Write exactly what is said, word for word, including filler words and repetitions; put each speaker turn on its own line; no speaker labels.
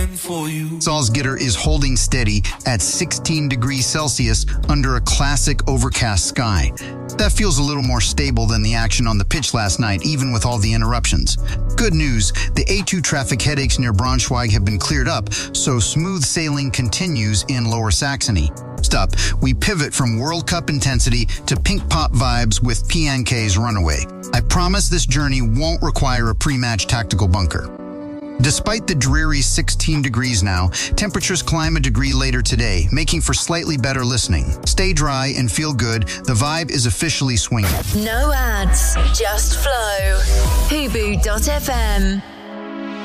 falling for you.
Salzgitter is holding steady at sixteen degrees Celsius under a classic overcast sky. That feels a little more stable than the action on the pitch last night, even with all the interruptions. Good news, the A two traffic headaches near Braunschweig have been cleared up, so smooth sailing continues in Lower Saxony. Stop. We pivot from World Cup intensity to pink pop vibes with P N K's Runaway. I promise this journey won't require a pre-match tactical bunker. Despite the dreary sixteen degrees now, temperatures climb a degree later today, making for slightly better listening. Stay dry and feel good. The vibe is officially swinging.
No ads, just flow. Hubu dot f m